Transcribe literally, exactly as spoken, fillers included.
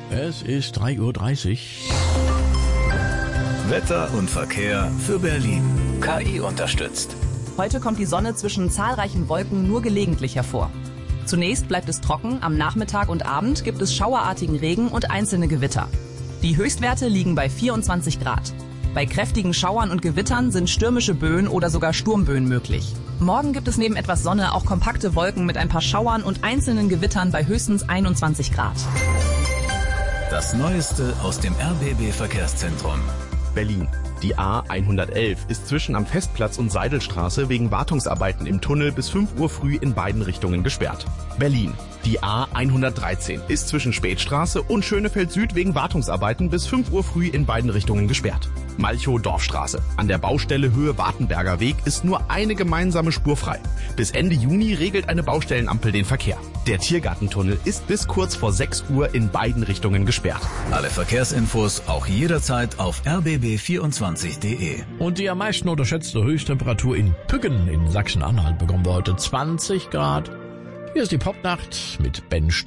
Es ist drei Uhr dreißig. Wetter und Verkehr für Berlin. K I unterstützt. Heute kommt die Sonne zwischen zahlreichen Wolken nur gelegentlich hervor. Zunächst bleibt es trocken, am Nachmittag und Abend gibt es schauerartigen Regen und einzelne Gewitter. Die Höchstwerte liegen bei vierundzwanzig Grad. Bei kräftigen Schauern und Gewittern sind stürmische Böen oder sogar Sturmböen möglich. Morgen gibt es neben etwas Sonne auch kompakte Wolken mit ein paar Schauern und einzelnen Gewittern bei höchstens einundzwanzig Grad. Das Neueste aus dem R B B-Verkehrszentrum. Berlin. Die A hundertelf ist zwischen am Festplatz und Seidelstraße wegen Wartungsarbeiten im Tunnel bis fünf Uhr früh in beiden Richtungen gesperrt. Berlin. Die A hundertdreizehn ist zwischen Spätstraße und Schönefeld Süd wegen Wartungsarbeiten bis fünf Uhr früh in beiden Richtungen gesperrt. Malchow-Dorfstraße. An der Baustelle Höhe Wartenberger Weg ist nur eine gemeinsame Spur frei. Bis Ende Juni regelt eine Baustellenampel den Verkehr. Der Tiergartentunnel ist bis kurz vor sechs Uhr in beiden Richtungen gesperrt. Alle Verkehrsinfos auch jederzeit auf r b b vierundzwanzig punkt d e. Und die am meisten unterschätzte Höchsttemperatur in Püggen in Sachsen-Anhalt bekommen wir heute zwanzig Grad. Hier ist die Popnacht mit Ben Stuck.